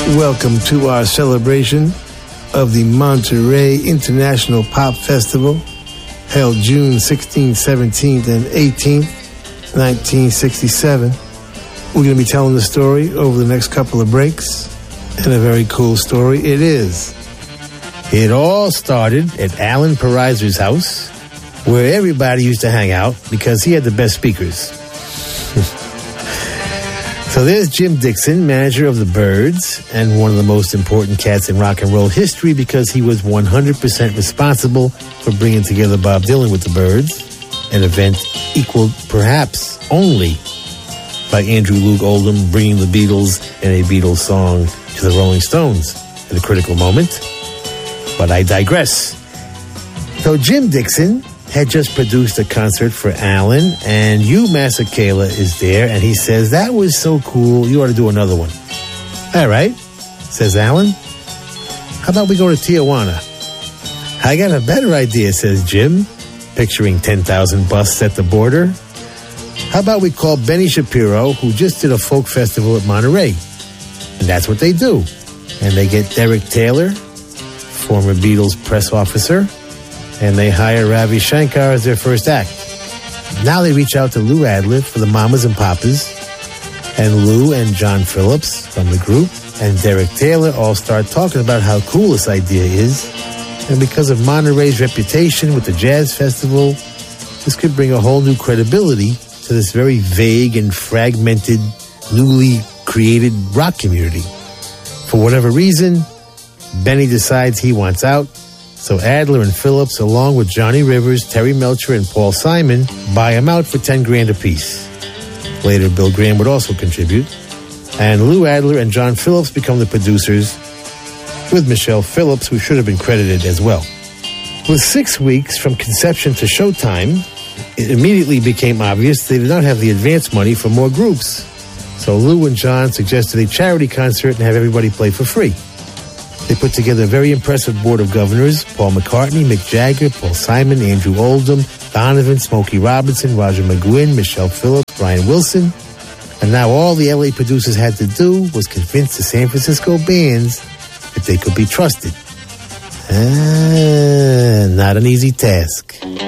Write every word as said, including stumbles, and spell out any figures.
Welcome to our celebration of the Monterey International Pop Festival, held June sixteenth, seventeenth, and eighteenth, nineteen sixty-seven. We're going to be telling the story over the next couple of breaks, and a very cool story it is. It all started at Alan Parizer's house, where everybody used to hang out because he had the best speakers. So there's Jim Dixon, manager of the Byrds, and one of the most important cats in rock and roll history because he was one hundred percent responsible for bringing together Bob Dylan with the Byrds, an event equaled perhaps only by Andrew Loog Oldham bringing the Beatles and a Beatles song to the Rolling Stones at a critical moment. But I digress. So Jim Dixon had just produced a concert for Alan, and Hugh Masekela is there, and he says, that was so cool, you ought to do another one. All right, says Alan. How about we go to Tijuana? I got a better idea, says Jim, picturing ten thousand busts at the border. How about we call Benny Shapiro, who just did a folk festival at Monterey? And that's what they do. And they get Derek Taylor, former Beatles press officer, and they hire Ravi Shankar as their first act. Now they reach out to Lou Adler for the Mamas and Papas, and Lou and John Phillips from the group and Derek Taylor all start talking about how cool this idea is. And because of Monterey's reputation with the Jazz Festival, this could bring a whole new credibility to this very vague and fragmented, newly created rock community. For whatever reason, Benny decides he wants out. So Adler and Phillips, along with Johnny Rivers, Terry Melcher, and Paul Simon, buy him out for ten grand apiece. Later, Bill Graham would also contribute. And Lou Adler and John Phillips become the producers, with Michelle Phillips, who should have been credited as well. With six weeks from conception to showtime, it immediately became obvious they did not have the advance money for more groups. So Lou and John suggested a charity concert and have everybody play for free. They put together a very impressive board of governors: Paul McCartney, Mick Jagger, Paul Simon, Andrew Oldham, Donovan, Smokey Robinson, Roger McGuinn, Michelle Phillips, Brian Wilson. And now all the L A producers had to do was convince the San Francisco bands that they could be trusted. Ah, not an easy task.